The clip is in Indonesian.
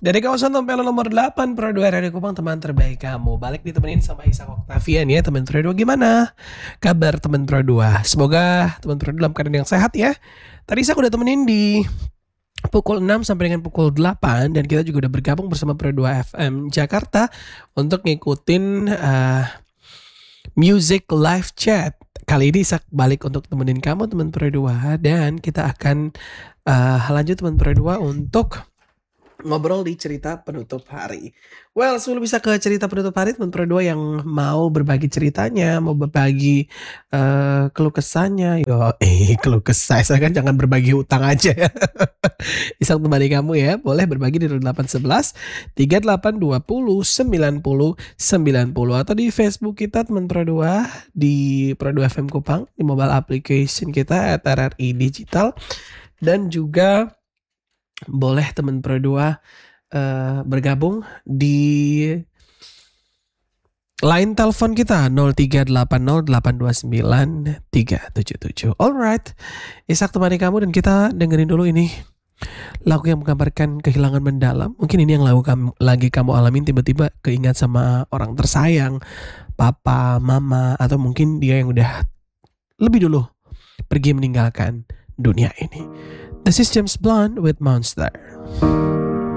Dari kawasan Tempelo nomor 8 Pro 2 Radio Kupang, teman terbaik kamu. Balik ditemenin sama Isa Oktavian ya, teman Pro 2. Gimana kabar teman Pro 2? Semoga teman Pro 2 dalam keadaan yang sehat ya. Tadi saya udah temenin di pukul 6 sampai dengan pukul 8 dan kita juga udah bergabung bersama Pro 2 FM Jakarta untuk ngikutin music live chat. Kali ini Isak balik untuk temenin kamu teman Pro 2 dan kita akan lanjut teman Pro 2 untuk ngobrol di cerita penutup hari. Well, sebelum bisa ke cerita penutup hari, teman Pro 2 yang mau berbagi ceritanya, mau berbagi keluh kesahnya, keluh kesah, saya kan jangan berbagi utang aja ya. Isang temani kamu ya, boleh berbagi di 0811 3820 90 90 atau di Facebook kita teman Pro 2 di Pro 2 FM Kupang, di mobile application kita @RRI Digital, dan juga boleh teman Pro 2 bergabung di line telepon kita 0380829377. Alright, Isak temani kamu dan kita dengerin dulu ini lagu yang menggambarkan kehilangan mendalam. Mungkin ini yang lagi kamu alamin, tiba-tiba keingat sama orang tersayang, papa, mama, atau mungkin dia yang udah lebih dulu pergi meninggalkan dunia ini. This is James Blunt with Monster.